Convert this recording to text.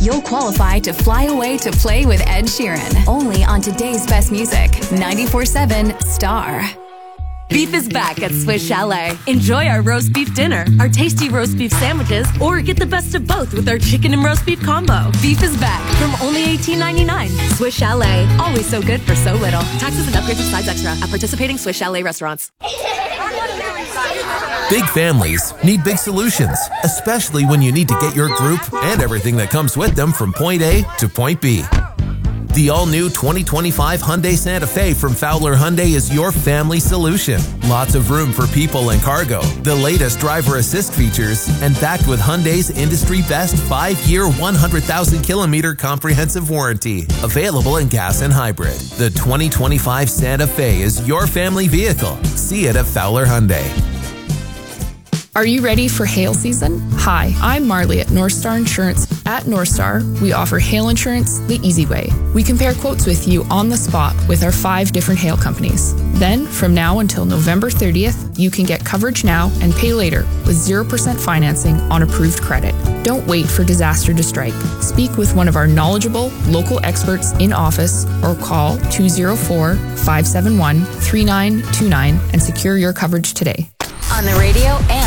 you'll qualify to fly away to play with Ed Sheeran. Only on today's best music, 94.7 Star. Beef is back at Swiss Chalet. Enjoy our roast beef dinner, our tasty roast beef sandwiches, or get the best of both with our chicken and roast beef combo. Beef is back from only $18.99. Swiss Chalet, always so good for so little. Taxes and upgrades with sides extra at participating Swiss Chalet restaurants. Big families need big solutions, especially when you need to get your group and everything that comes with them from point A to point B. The all-new 2025 Hyundai Santa Fe from Fowler Hyundai is your family solution. Lots of room for people and cargo, the latest driver assist features, and backed with Hyundai's industry-best 5-year, 100,000-kilometer comprehensive warranty. Available in gas and hybrid. The 2025 Santa Fe is your family vehicle. See it at Fowler Hyundai. Are you ready for hail season? Hi, I'm Marley at North Star Insurance. At North Star, we offer hail insurance the easy way. We compare quotes with you on the spot with our 5 different hail companies. Then, from now until November 30th, you can get coverage now and pay later with 0% financing on approved credit. Don't wait for disaster to strike. Speak with one of our knowledgeable local experts in office or call 204-571-3929 and secure your coverage today. On the radio and